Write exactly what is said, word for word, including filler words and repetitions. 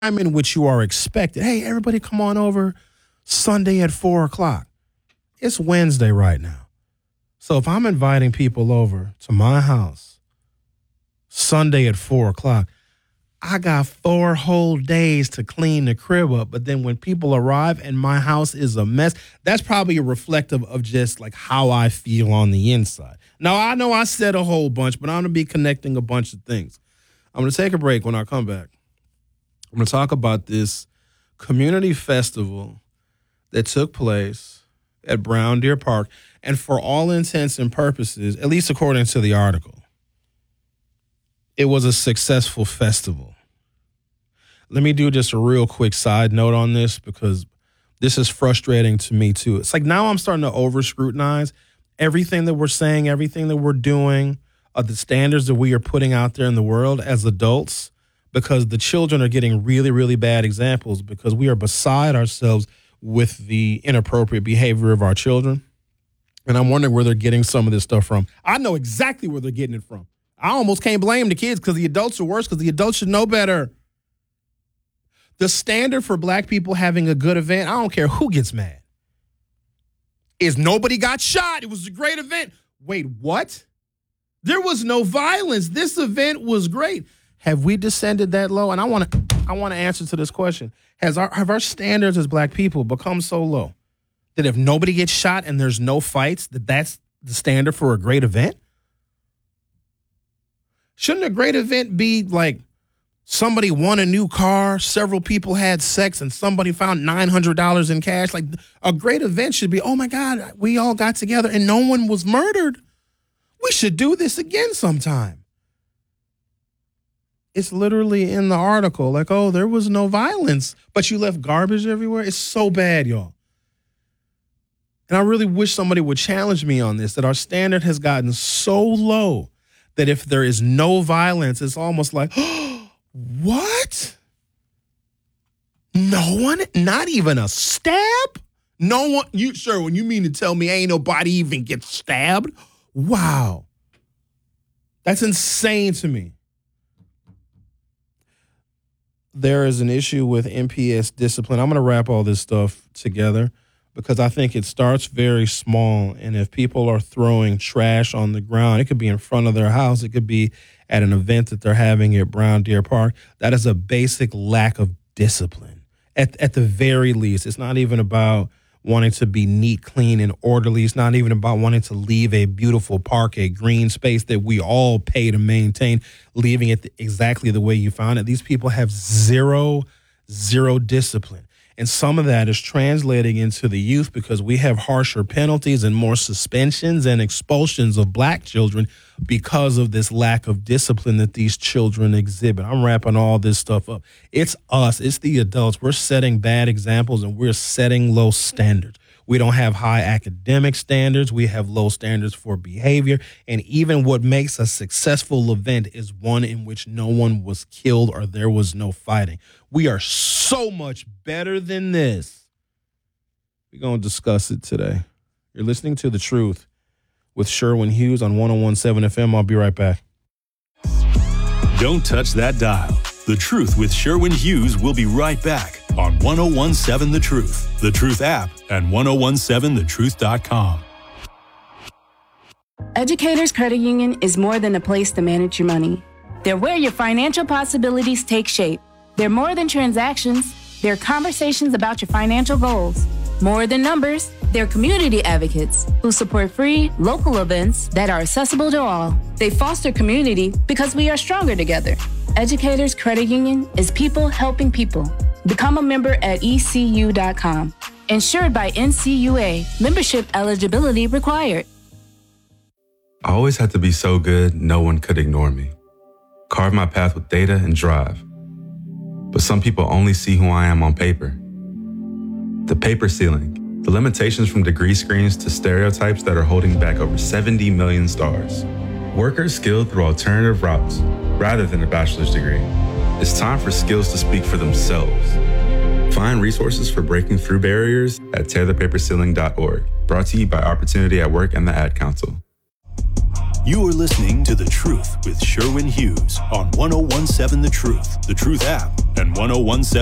time in which you are expected. Hey, everybody come on over Sunday at four o'clock. It's Wednesday right now. So if I'm inviting people over to my house Sunday at four o'clock, I got four whole days to clean the crib up. But then when people arrive and my house is a mess, that's probably a reflective of just like how I feel on the inside. Now, I know I said a whole bunch, but I'm going to be connecting a bunch of things. I'm going to take a break. When I come back, I'm going to talk about this community festival that took place at Brown Deer Park. And for all intents and purposes, at least according to the article, it was a successful festival. Let me do just a real quick side note on this because this is frustrating to me too. It's like now I'm starting to over scrutinize everything that we're saying, everything that we're doing, uh, the standards that we are putting out there in the world as adults, because the children are getting really, really bad examples because we are beside ourselves with the inappropriate behavior of our children. And I'm wondering where they're getting some of this stuff from. I know exactly where they're getting it from. I almost can't blame the kids because the adults are worse because the adults should know better. The standard for black people having a good event, I don't care who gets mad, is nobody got shot. It was a great event. Wait, what? There was no violence. This event was great. Have we descended that low? And I want to I want to answer to this question. Has our, have our standards as black people become so low that if nobody gets shot and there's no fights, that that's the standard for a great event? Shouldn't a great event be like somebody won a new car, several people had sex, and somebody found nine hundred dollars in cash? Like a great event should be, oh my God, we all got together and no one was murdered. We should do this again sometime. It's literally in the article like, oh, there was no violence, but you left garbage everywhere. It's so bad, y'all. And I really wish somebody would challenge me on this, that our standard has gotten so low that if there is no violence, it's almost like, oh, what? No one? Not even a stab? No one? You sure? When you mean to tell me ain't nobody even get stabbed? Wow. That's insane to me. There is an issue with M P S discipline. I'm going to wrap all this stuff together because I think it starts very small. And if people are throwing trash on the ground, it could be in front of their house. It could be at an event that they're having at Brown Deer Park. That is a basic lack of discipline. At, at the very least, it's not even about wanting to be neat, clean, and orderly. It's not even about wanting to leave a beautiful park, a green space that we all pay to maintain, leaving it exactly the way you found it. These people have zero, zero discipline. And some of that is translating into the youth because we have harsher penalties and more suspensions and expulsions of black children because of this lack of discipline that these children exhibit. I'm wrapping all this stuff up. It's us. It's the adults. We're setting bad examples and we're setting low standards. We don't have high academic standards. We have low standards for behavior. And even what makes a successful event is one in which no one was killed or there was no fighting. We are so much better than this. We're going to discuss it today. You're listening to The Truth with Sherwin Hughes on one oh one point seven F M. I'll be right back. Don't touch that dial. The Truth with Sherwin Hughes will be right back on one oh one point seven The Truth, The Truth app, and ten seventeen the truth dot com. Educators Credit Union is more than a place to manage your money. They're where your financial possibilities take shape. They're more than transactions. They're conversations about your financial goals. More than numbers, they're community advocates who support free, local events that are accessible to all. They foster community because we are stronger together. Educators Credit Union is people helping people. Become a member at E C U dot com. Insured by N C U A. Membership eligibility required. I always had to be so good, no one could ignore me. Carve my path with data and drive. But some people only see who I am on paper. The paper ceiling, the limitations from degree screens to stereotypes that are holding back over seventy million stars. Workers skilled through alternative routes rather than a bachelor's degree. It's time for skills to speak for themselves. Find resources for breaking through barriers at tear the paper ceiling dot org. Brought to you by Opportunity at Work and the Ad Council. You are listening to The Truth with Sherwin Hughes on one oh one seven The Truth, The Truth app, and ten seventeen